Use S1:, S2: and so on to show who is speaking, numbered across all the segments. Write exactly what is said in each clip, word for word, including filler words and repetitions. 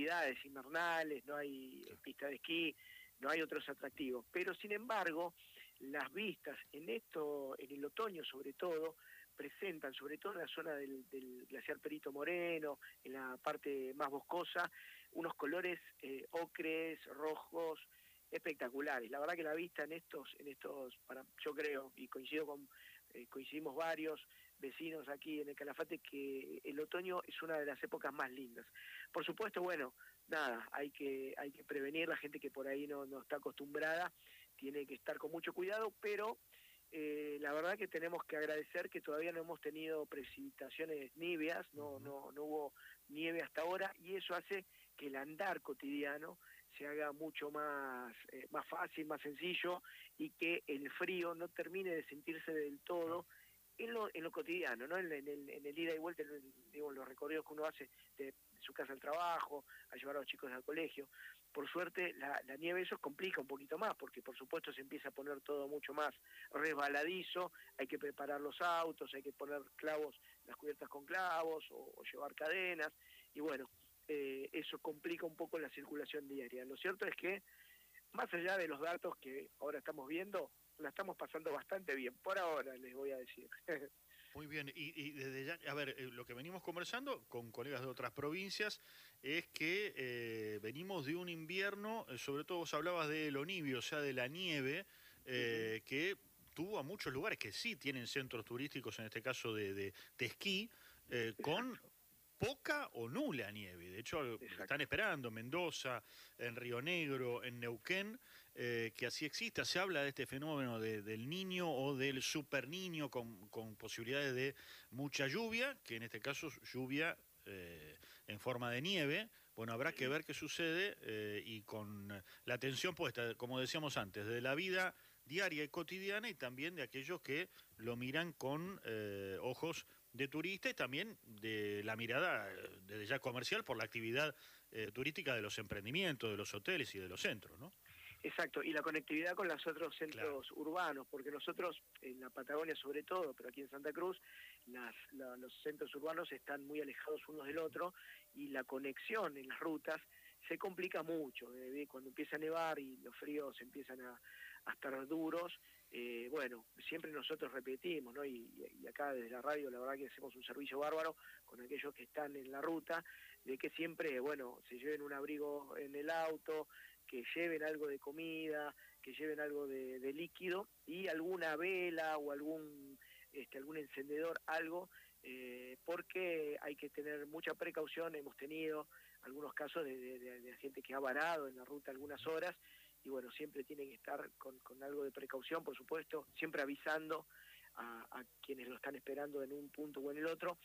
S1: actividades invernales, no hay pista de esquí, no hay otros atractivos. Pero sin embargo, las vistas en esto, en el otoño sobre todo, presentan, sobre todo en la zona del, del glaciar Perito Moreno, en la parte más boscosa, unos colores eh, ocres, rojos, espectaculares. La verdad que la vista en estos, en estos, para, yo creo, y coincido con, eh, coincidimos varios vecinos aquí en el Calafate, que el otoño es una de las épocas más lindas. Por supuesto, bueno, nada, hay que, hay que prevenir, la gente que por ahí no, no está acostumbrada, tiene que estar con mucho cuidado, pero eh, la verdad que tenemos que agradecer que todavía no hemos tenido precipitaciones nievias, no, no, no hubo nieve hasta ahora, y eso hace que el andar cotidiano se haga mucho más, eh, más fácil, más sencillo, y que el frío no termine de sentirse del todo en lo, en lo cotidiano, ¿no? En, en, el, en el ida y vuelta, en, el, digo, en los recorridos que uno hace de, de su casa al trabajo, a llevar a los chicos al colegio. Por suerte, la, la nieve eso complica un poquito más, porque por supuesto se empieza a poner todo mucho más resbaladizo, hay que preparar los autos, hay que poner clavos, las cubiertas con clavos, o, o llevar cadenas, y bueno, eh, eso complica un poco la circulación diaria. Lo cierto es que, más allá de los datos que ahora estamos viendo, la estamos pasando bastante bien, por ahora les voy a decir.
S2: Muy bien, y, y desde ya, a ver, eh, lo que venimos conversando con colegas de otras provincias es que eh, venimos de un invierno, eh, sobre todo vos hablabas de lo nibio, o sea, de la nieve, eh, uh-huh. que tuvo a muchos lugares que sí tienen centros turísticos, en este caso de, de, de esquí, eh, con poca o nula nieve. De hecho, Exacto. están esperando Mendoza, en Río Negro, en Neuquén, eh, que así exista. Se habla de este fenómeno de, del niño o del super niño con, con posibilidades de mucha lluvia, que en este caso lluvia eh, en forma de nieve. Bueno, habrá que ver qué sucede eh, y con la atención puesta, como decíamos antes, de la vida diaria y cotidiana, y también de aquellos que lo miran con eh, ojos de turista, y también de la mirada desde ya comercial por la actividad eh, turística de los emprendimientos, de los hoteles y de los centros, ¿no?
S1: Exacto, y la conectividad con los otros centros claro. urbanos, porque nosotros en la Patagonia sobre todo, pero aquí en Santa Cruz, las, la, los centros urbanos están muy alejados unos del otro, y la conexión en las rutas se complica mucho. Eh, cuando empieza a nevar y los fríos empiezan a, a estar duros, eh, bueno, siempre nosotros repetimos, ¿no? Y, y acá desde la radio la verdad que hacemos un servicio bárbaro con aquellos que están en la ruta, de que siempre, bueno, se lleven un abrigo en el auto, que lleven algo de comida, que lleven algo de, de líquido, y alguna vela o algún, este, algún encendedor, algo, eh, porque hay que tener mucha precaución. Hemos tenido algunos casos de, de, de, de gente que ha varado en la ruta algunas horas, y bueno, siempre tienen que estar con, con algo de precaución, por supuesto, siempre avisando a, a quienes lo están esperando en un punto o en el otro,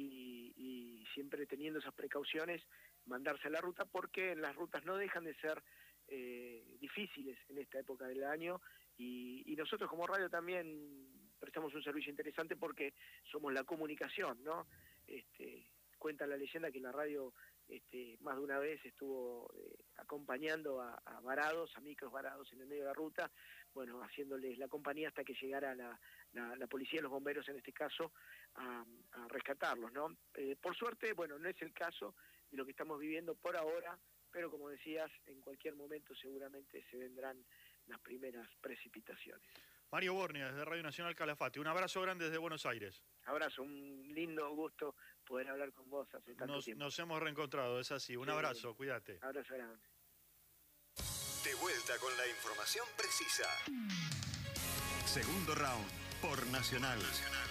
S1: y, y siempre teniendo esas precauciones, mandarse a la ruta, porque las rutas no dejan de ser eh, difíciles en esta época del año, y, y nosotros como radio también prestamos un servicio interesante porque somos la comunicación, ¿no? Este, cuenta la leyenda que la radio este, más de una vez estuvo eh, acompañando a, a varados, a micros varados en el medio de la ruta, bueno, haciéndoles la compañía hasta que llegara la, la, la policía, los bomberos en este caso, a, a rescatarlos, ¿no? Eh, por suerte, bueno, no es el caso de lo que estamos viviendo por ahora, pero como decías, en cualquier momento seguramente se vendrán las primeras precipitaciones.
S2: Mario Bornia, desde Radio Nacional Calafate. Un abrazo grande desde Buenos Aires.
S1: Abrazo, un lindo gusto poder hablar con vos hace tanto
S2: nos,
S1: tiempo.
S2: Nos hemos reencontrado, es así. Un sí, abrazo, cuídate.
S1: Abrazo grande.
S3: De vuelta con la información precisa. Segundo round por Nacional. Nacional.